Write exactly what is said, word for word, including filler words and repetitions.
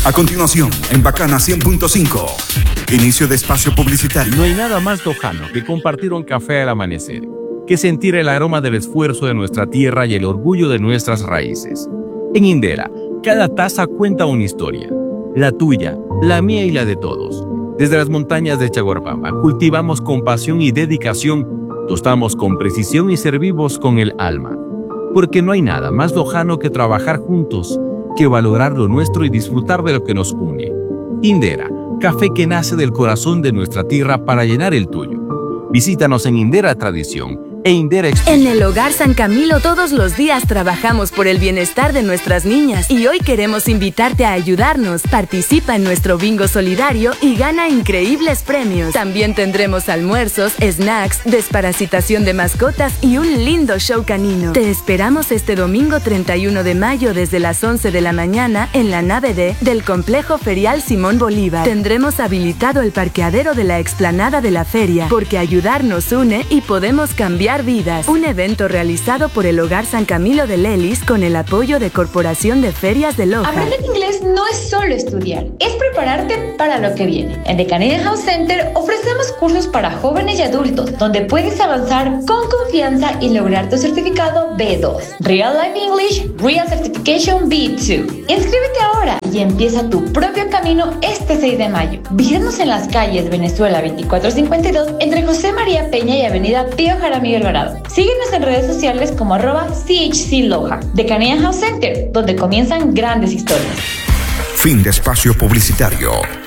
A continuación, en Bacana cien punto cinco, inicio de espacio publicitario. No hay nada más lojano que compartir un café al amanecer, que sentir el aroma del esfuerzo de nuestra tierra y el orgullo de nuestras raíces. En Indera, cada taza cuenta una historia, la tuya, la mía y la de todos. Desde las montañas de Chaguarpama, cultivamos con pasión y dedicación, tostamos con precisión y servimos con el alma. Porque no hay nada más lojano que trabajar juntos, que valorar lo nuestro y disfrutar de lo que nos une. Indera, café que nace del corazón de nuestra tierra para llenar el tuyo. Visítanos en Indera Tradición e Indera Expresión. En el Hogar San Camilo todos los días trabajamos por el bienestar de nuestras niñas y hoy queremos invitarte a ayudarnos. Participa en nuestro bingo solidario y gana increíbles premios. También tendremos almuerzos, snacks, desparasitación de mascotas y un lindo show canino. Te esperamos este domingo treinta y uno de mayo desde las once de la mañana en la nave D del Complejo Ferial Simón Bolívar. Tendremos habilitado el parqueadero de la explanada de la feria porque ayudar nos une y podemos cambiar vidas. Un evento realizado por el Hogar San Camilo de Lelis con el apoyo de Corporación de Ferias de Loja. Aprender inglés no es solo estudiar, es prepararte para lo que viene. En The Canadian House Center ofrecemos cursos para jóvenes y adultos, donde puedes avanzar con confianza y lograr tu certificado B dos. Real Life English, Real Certification B dos. Inscríbete ahora y empieza tu propio camino este seis de mayo. Visítanos en las calles Venezuela veinticuatro cincuenta y dos entre José María Peña y Avenida Pío Jaramillo Alvarado. Síguenos en redes sociales como arroba C H C Loja. The Canadian House Center, donde comienzan grandes historias. Fin de espacio publicitario.